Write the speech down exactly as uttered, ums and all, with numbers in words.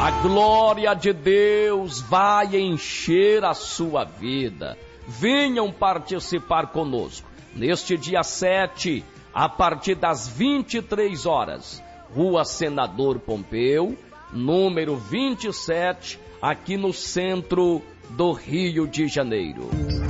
A glória de Deus vai encher a sua vida. Venham participar conosco neste dia sete, a partir das vinte e três horas, Rua Senador Pompeu, número vinte e sete, aqui no centro do Rio de Janeiro.